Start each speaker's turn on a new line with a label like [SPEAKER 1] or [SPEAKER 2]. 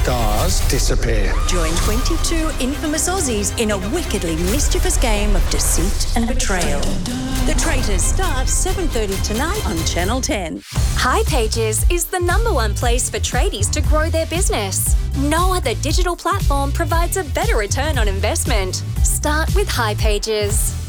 [SPEAKER 1] stars disappear.
[SPEAKER 2] Join 22 infamous Aussies in a wickedly mischievous game of deceit and betrayal. The Traitors starts 7:30 tonight on Channel 10.
[SPEAKER 3] hipages is the #1 place for tradies to grow their business. No other digital platform provides a better return on investment. Start with hipages.